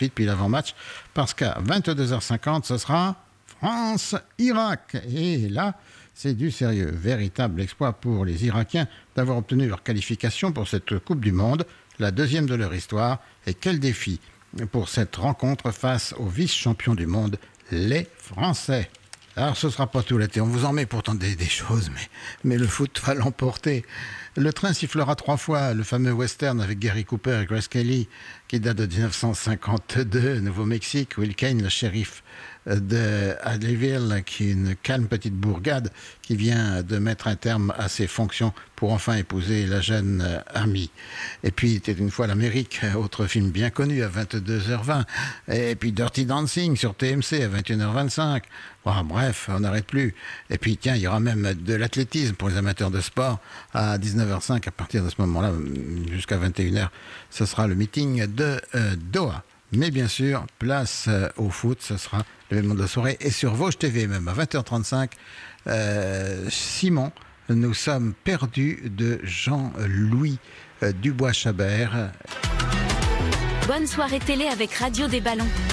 puis l'avant-match, parce qu'à 22h50, ce sera France-Irak. Et là, c'est du sérieux. Véritable exploit pour les Irakiens d'avoir obtenu leur qualification pour cette Coupe du Monde, la deuxième de leur histoire. Et quel défi pour cette rencontre face aux vice-champions du monde, les Français. Alors, ce ne sera pas tout l'été. On vous en met pourtant des choses, mais le foot va l'emporter. Le train sifflera 3 fois, le fameux western avec Gary Cooper et Grace Kelly, qui date de 1952, Nouveau-Mexique. Will Kane, le shérif de Hadleyville, qui est une calme petite bourgade, qui vient de mettre un terme à ses fonctions pour enfin épouser la jeune Amy. Et puis, c'était une fois l'Amérique, autre film bien connu à 22h20. Et puis, Dirty Dancing sur TMC à 21h25. Bon, bref, on n'arrête plus. Et puis, tiens, il y aura même de l'athlétisme pour les amateurs de sport à 19h05. À partir de ce moment-là, jusqu'à 21h, ce sera le meeting de Doha. Mais bien sûr, place au foot, ce sera l'événement de la soirée. Et sur Vosges TV, même à 20h35, Simon, nous sommes perdus de Jean-Louis Dubois-Chabert. Bonne soirée télé avec Radio des Ballons.